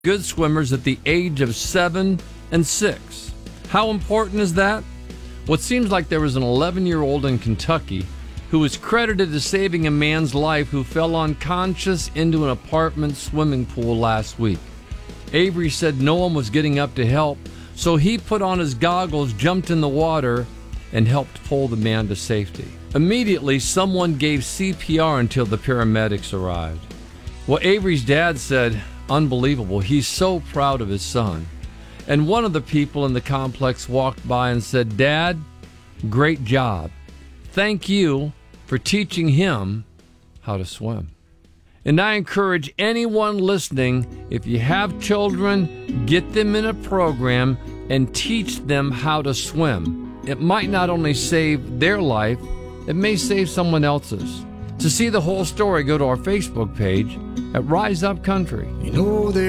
good swimmers at the age of 7 and 6. How important is that? Well, it seems like there was an 11-year-old in Kentucky who was credited as saving a man's life who fell unconscious into an apartment swimming pool last week. Avery said no one was getting up to help, so he put on his goggles, jumped in the water, and helped pull the man to safety. Immediately, someone gave CPR until the paramedics arrived. Well, Avery's dad said, unbelievable, he's so proud of his son. And one of the people in the complex walked by and said, Dad, great job. Thank you for teaching him how to swim. And I encourage anyone listening, if you have children, get them in a program and teach them how to swim. It might not only save their life, it may save someone else's. To see the whole story, go to our Facebook page at Rise Up Country. You know there